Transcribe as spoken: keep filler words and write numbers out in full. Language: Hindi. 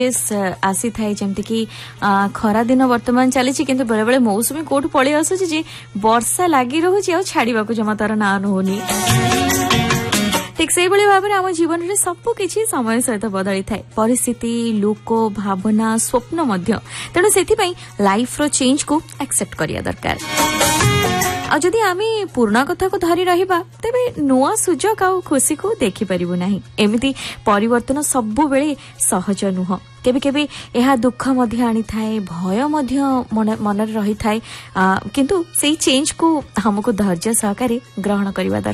आसी थाए जमती कि खरा दिन वर्तमान चली किंतु बेले बेले मौसुमी कोठु पळि आसुची जे वर्षा लागी रहुची आ छाड़ीबा को जमा तार ना होनी। ठीक से भाव में आम जीवन में सबु किछि समय सहित बदली थाए परिस्थिति लोक भावना स्वप्न तेणु से लाइफ रो चेंज को एक्सेप्ट करिया दरकार। आ जदि आमी पुराना कथा को धरी रहिबा तेबे नुआ सुजोग आ खुशी को देखि परिबु नाही। एमिति परिवर्तन सबु बेले सहज नुह केबे केबे एहा दुख मध्य आनी थाए भय मध्य मन रही थाए किंतु सेही चेंज को हमको धैर्य सहकारे ग्रहण करिवा दरकार।